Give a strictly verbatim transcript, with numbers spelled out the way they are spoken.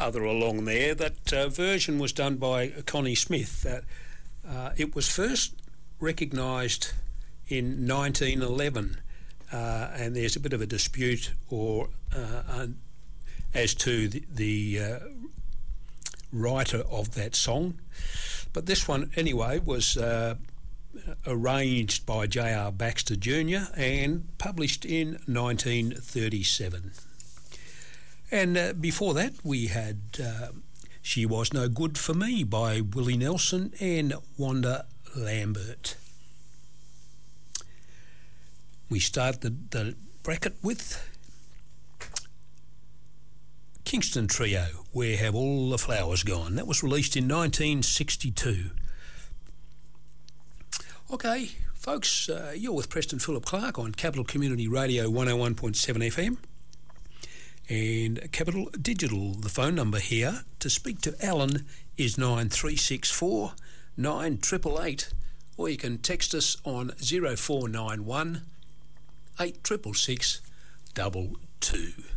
other along there. That uh, version was done by Connie Smith. Uh, uh, it was first recognised in nineteen eleven, uh, and there's a bit of a dispute or uh, as to the, the uh, writer of that song. But this one, anyway, was uh, arranged by J R Baxter Junior and published in nineteen thirty-seven. And uh, before that, we had uh, She Was No Good For Me by Willie Nelson and Wanda Lambert. We start the, the bracket with Kingston Trio, Where Have All the Flowers Gone? That was released in nineteen sixty-two. Okay, folks, uh, you're with Preston Phillip Clark on Capital Community Radio one oh one point seven F M and Capital Digital. The phone number here to speak to Alan is nine three six four, nine eight eight eight, or you can text us on zero four nine one, eight six six six, double two.